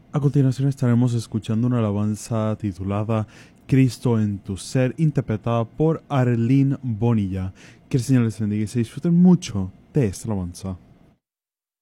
A continuación estaremos escuchando una alabanza titulada Cristo en tu ser, interpretada por Arlene Bonilla. Que el Señor les bendiga y se disfruten mucho de esta alabanza.